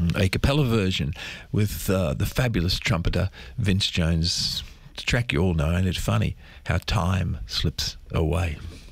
a cappella version with the fabulous trumpeter Vince Jones. It's a track you all know, and it's funny how time slips away.